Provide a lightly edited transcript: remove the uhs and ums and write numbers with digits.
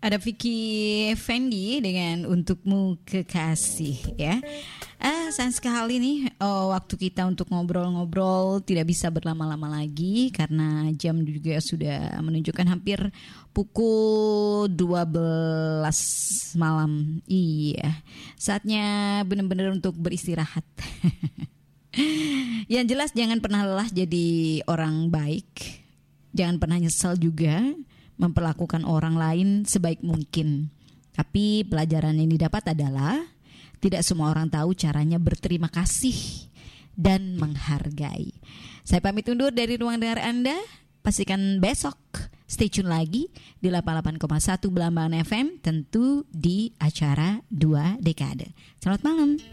Ada Vicky Fendi dengan Untukmu Kekasih ya. Sayang sekali nih waktu kita untuk ngobrol-ngobrol tidak bisa berlama-lama lagi karena jam juga sudah menunjukkan hampir pukul 12 malam. Iya, saatnya benar-benar untuk beristirahat. Yang jelas jangan pernah lelah jadi orang baik. Jangan pernah nyesal juga memperlakukan orang lain sebaik mungkin. Tapi pelajaran yang didapat adalah tidak semua orang tahu caranya berterima kasih dan menghargai. Saya pamit undur dari ruang dengar Anda. Pastikan besok stay tune lagi di 88,1 Belambangan FM, tentu di acara 2 Dekade. Selamat malam.